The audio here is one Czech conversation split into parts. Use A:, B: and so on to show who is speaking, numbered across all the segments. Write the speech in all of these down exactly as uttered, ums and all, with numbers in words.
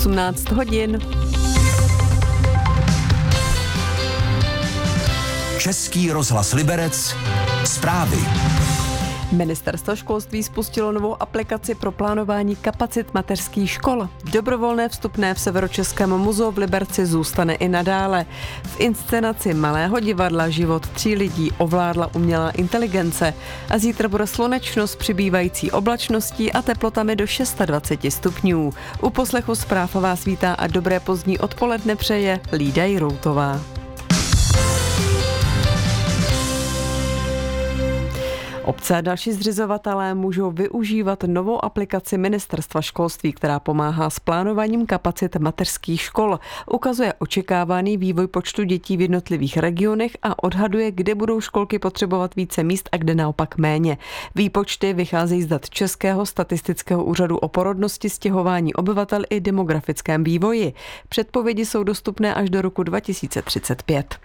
A: osmnáct hodin.
B: Český rozhlas Liberec. Zprávy.
A: Ministerstvo školství spustilo novou aplikaci pro plánování kapacit mateřských škol. Dobrovolné vstupné v Severočeském muzeu v Liberci zůstane i nadále. V inscenaci Malého divadla život tří lidí ovládla umělá inteligence a zítra bude slunečno s přibývající oblačností a teplotami do dvacet šest stupňů. U poslechu zpráv vás vítá a dobré pozdní odpoledne přeje Lída Jiroutová. Obce a další zřizovatelé můžou využívat novou aplikaci Ministerstva školství, která pomáhá s plánováním kapacit mateřských škol. Ukazuje očekávaný vývoj počtu dětí v jednotlivých regionech a odhaduje, kde budou školky potřebovat více míst a kde naopak méně. Výpočty vycházejí z dat Českého statistického úřadu o porodnosti, stěhování obyvatel i demografickém vývoji. Předpovědi jsou dostupné až do roku dva tisíce třicet pět.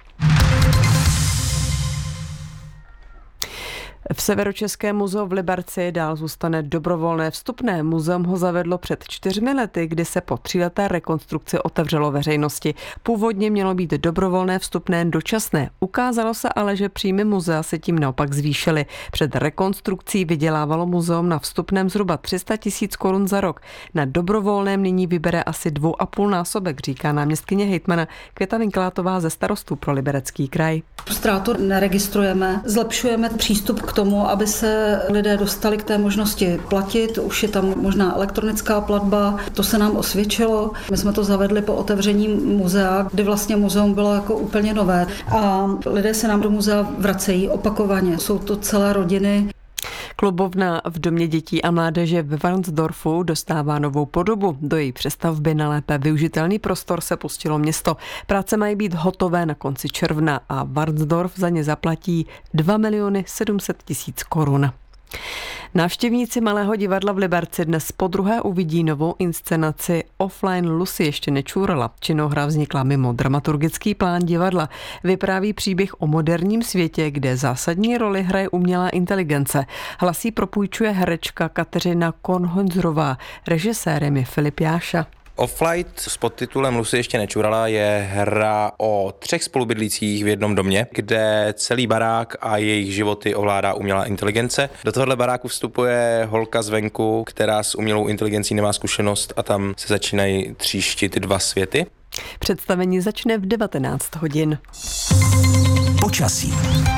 A: V Severočeském muzeu v Liberci dál zůstane dobrovolné vstupné. Muzeum ho zavedlo před čtyřmi lety, kdy se po tříleté rekonstrukci otevřelo veřejnosti. Původně mělo být dobrovolné vstupné dočasné. Ukázalo se ale, že příjmy muzea se tím naopak zvýšily. Před rekonstrukcí vydělávalo muzeum na vstupném zhruba tři sta tisíc korun za rok. Na dobrovolném nyní vybere asi dvou a půl násobek, říká náměstkyně hejtmana Květa Vinklátová ze Starostů pro Liberecký kraj.
C: Ztrátu neregistrujeme, zlepšujeme přístup k tomu, aby se lidé dostali k té možnosti platit. Už je tam možná elektronická platba, to se nám osvědčilo. My jsme to zavedli po otevření muzea, kdy vlastně muzeum bylo jako úplně nové. A lidé se nám do muzea vracejí opakovaně. Jsou to celé rodiny.
A: Klubovna v Domě dětí a mládeže ve Varnsdorfu dostává novou podobu. Do její přestavby na lépe využitelný prostor se pustilo město. Práce mají být hotové na konci června a Varnsdorf za ně zaplatí dva miliony sedm set tisíc korun. Návštěvníci Malého divadla v Liberci dnes podruhé uvidí novou inscenaci Offline Lucy ještě nečůrala. Činohra vznikla mimo dramaturgický plán divadla. Vypráví příběh o moderním světě, kde zásadní roli hraje umělá inteligence. Hlasí propůjčuje herečka Kateřina Kornhonzrová. Režisérem je Filip Jáša.
D: Offlight s podtitulem Lucy ještě nečurala je hra o třech spolubydlících v jednom domě, kde celý barák a jejich životy ovládá umělá inteligence. Do tohohle baráku vstupuje holka zvenku, která s umělou inteligencí nemá zkušenost a tam se začínají tříštit dva světy.
A: Představení začne v devatenáct hodin.
B: Počasí.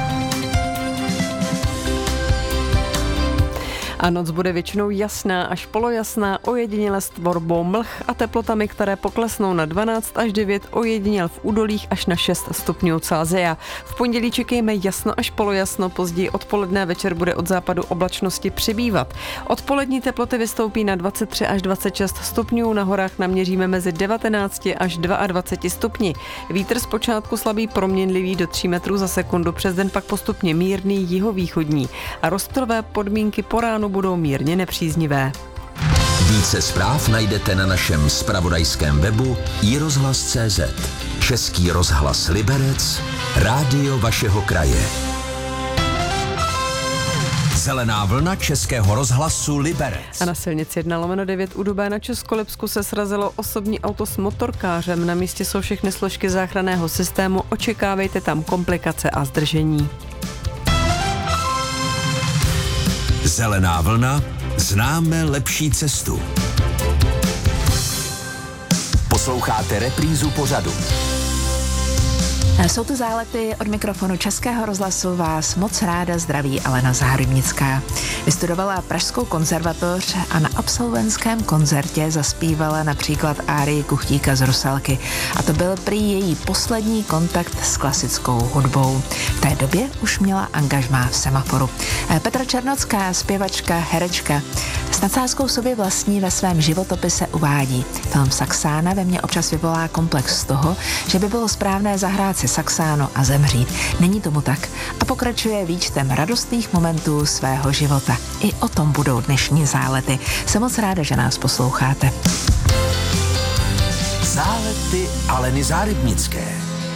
A: A noc bude většinou jasná až polojasná, ojediněle s tvorbou mlh a teplotami, které poklesnou na dvanáct až devět, ojediněl v údolích až na šest stupňů Celsia. V pondělí čekejme jasno až polojasno, později odpoledne večer bude od západu oblačnosti přibývat. Odpolední teploty vystoupí na dvacet tři až dvacet šest stupňů, na horách naměříme mezi devatenáct až dvacet dva stupni. Vítr zpočátku slabý proměnlivý do tří metrů za sekundu, přes den pak postupně mírný jihovýchodní a rozptylové podmínky po ránu budou mírně nepříznivé.
B: Více zpráv najdete na našem zpravodajském webu i rozhlas tečka cé zet. Český rozhlas Liberec, rádio vašeho kraje. Zelená vlna Českého rozhlasu Liberec.
A: A na silnici jedna lomeno devět u Dubé na Českolipsku se srazilo osobní auto s motorkářem. Na místě jsou všechny složky záchranného systému. Očekávejte tam komplikace a zdržení.
B: Zelená vlna, známe lepší cestu. Posloucháte reprízu pořadu.
E: Jsou to Zálety, od mikrofonu Českého rozhlasu vás moc ráda zdraví Alena Zahradnická. Vystudovala Pražskou konzervatoř a na absolventském koncertě zaspívala například árii Kuchtíka z Rusalky. A to byl prý její poslední kontakt s klasickou hudbou. V té době už měla angažmá v Semaforu. Petra Černocká, zpěvačka, herečka, s nadsázkou sobě vlastní ve svém životopise uvádí: film Saxána ve mně občas vyvolá komplex z toho, že by bylo správné zahrát si saxáno a zemřít. Není tomu tak a pokračuje výčtem radostných momentů svého života. I o tom budou dnešní Zálety. Jsem moc ráda, že nás posloucháte.
B: Zálety Aleny Zahradnické.